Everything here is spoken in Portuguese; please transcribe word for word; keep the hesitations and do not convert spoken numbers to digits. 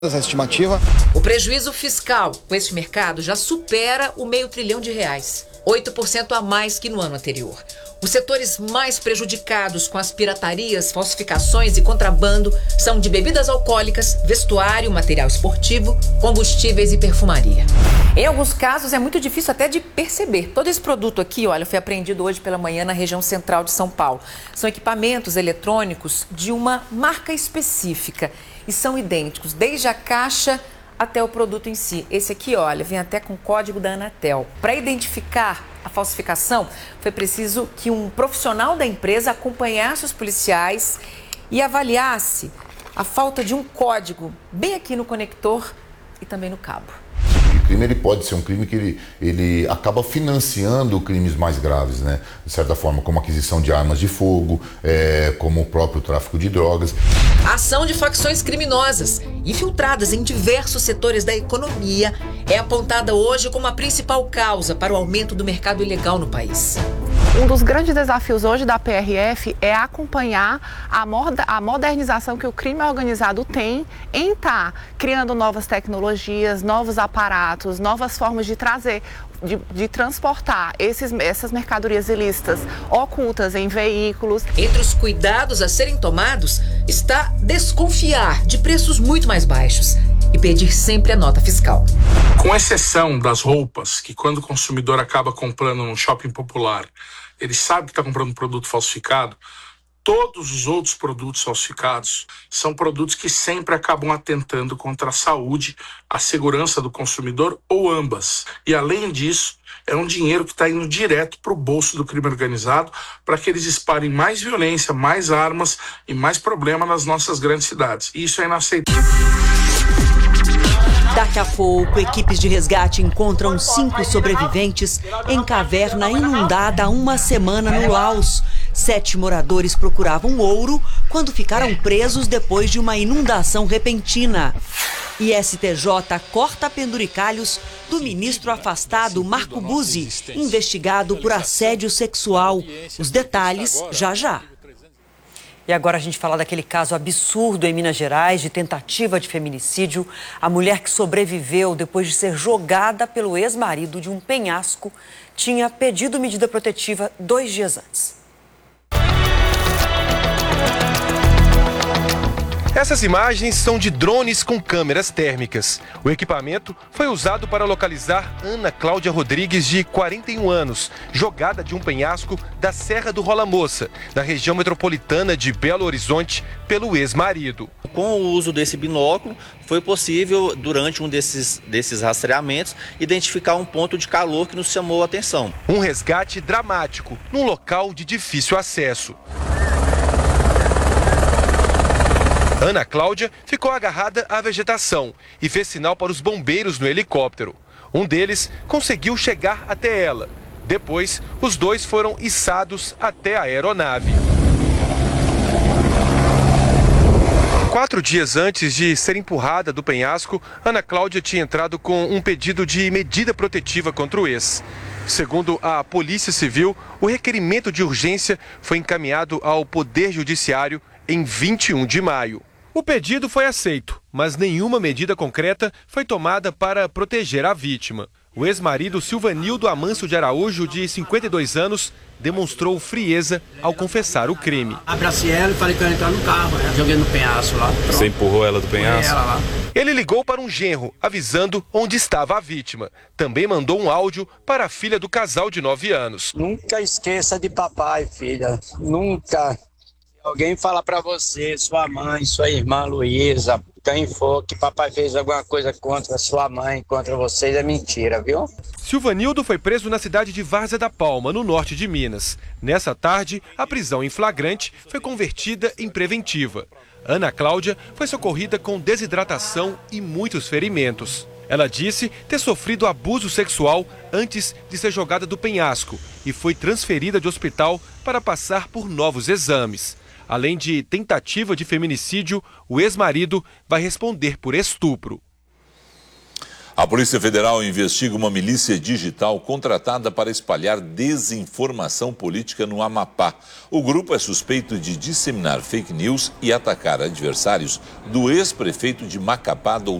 Essa estimativa. O prejuízo fiscal com esse mercado já supera o meio trilhão de reais, oito por cento a mais que no ano anterior. Os setores mais prejudicados com as piratarias, falsificações e contrabando são de bebidas alcoólicas, vestuário, material esportivo, combustíveis e perfumaria. Em alguns casos é muito difícil até de perceber. Todo esse produto aqui, olha, foi apreendido hoje pela manhã na região central de São Paulo. São equipamentos eletrônicos de uma marca específica e são idênticos, desde a caixa até o produto em si. Esse aqui, olha, vem até com o código da Anatel. Para identificar a falsificação, foi preciso que um profissional da empresa acompanhasse os policiais e avaliasse a falta de um código bem aqui no conector e também no cabo. O crime ele pode ser um crime que ele, ele acaba financiando crimes mais graves, né? De certa forma, como aquisição de armas de fogo, é, como o próprio tráfico de drogas. A ação de facções criminosas infiltradas em diversos setores da economia é apontada hoje como a principal causa para o aumento do mercado ilegal no país. Um dos grandes desafios hoje da P R F é acompanhar a, moda, a modernização que o crime organizado tem em estar criando novas tecnologias, novos aparatos, novas formas de trazer, de, de transportar esses, essas mercadorias ilícitas ocultas em veículos. Entre os cuidados a serem tomados está desconfiar de preços muito mais baixos e pedir sempre a nota fiscal. Com exceção das roupas, que quando o consumidor acaba comprando no shopping popular, ele sabe que está comprando um produto falsificado, todos os outros produtos falsificados são produtos que sempre acabam atentando contra a saúde, a segurança do consumidor ou ambas. E além disso, é um dinheiro que está indo direto para o bolso do crime organizado para que eles disparem mais violência, mais armas e mais problema nas nossas grandes cidades. E isso é inaceitável. Daqui a pouco, equipes de resgate encontram cinco sobreviventes em caverna inundada há uma semana no Laos. Sete moradores procuravam ouro quando ficaram presos depois de uma inundação repentina. E S T J corta penduricalhos do ministro afastado Marco Buzzi, investigado por assédio sexual. Os detalhes já já. E agora a gente fala daquele caso absurdo em Minas Gerais de tentativa de feminicídio. A mulher que sobreviveu depois de ser jogada pelo ex-marido de um penhasco tinha pedido medida protetiva dois dias antes. Essas imagens são de drones com câmeras térmicas. O equipamento foi usado para localizar Ana Cláudia Rodrigues, de quarenta e um anos, jogada de um penhasco da Serra do Rola Moça, na região metropolitana de Belo Horizonte, pelo ex-marido. Com o uso desse binóculo, foi possível, durante um desses, desses rastreamentos, identificar um ponto de calor que nos chamou a atenção. Um resgate dramático, num local de difícil acesso. Ana Cláudia ficou agarrada à vegetação e fez sinal para os bombeiros no helicóptero. Um deles conseguiu chegar até ela. Depois, os dois foram içados até a aeronave. Quatro dias antes de ser empurrada do penhasco, Ana Cláudia tinha entrado com um pedido de medida protetiva contra o ex. Segundo a Polícia Civil, o requerimento de urgência foi encaminhado ao Poder Judiciário em vinte e um de maio. O pedido foi aceito, mas nenhuma medida concreta foi tomada para proteger a vítima. O ex-marido Silvanildo Amâncio de Araújo, de cinquenta e dois anos, demonstrou frieza ao confessar o crime. Abracei ela e falei que eu ia entrar no carro, né? Joguei no penhasco lá. Pronto. Você empurrou ela do penhasco? Ela lá. Ele ligou para um genro, avisando onde estava a vítima. Também mandou um áudio para a filha do casal de nove anos. Nunca esqueça de papai, filha. Nunca. Alguém fala pra você, sua mãe, sua irmã Luísa, quem for que papai fez alguma coisa contra sua mãe, contra vocês, é mentira, viu? Silvanildo foi preso na cidade de Várzea da Palma, no norte de Minas. Nessa tarde, a prisão em flagrante foi convertida em preventiva. Ana Cláudia foi socorrida com desidratação e muitos ferimentos. Ela disse ter sofrido abuso sexual antes de ser jogada do penhasco e foi transferida de hospital para passar por novos exames. Além de tentativa de feminicídio, o ex-marido vai responder por estupro. A Polícia Federal investiga uma milícia digital contratada para espalhar desinformação política no Amapá. O grupo é suspeito de disseminar fake news e atacar adversários do ex-prefeito de Macapá,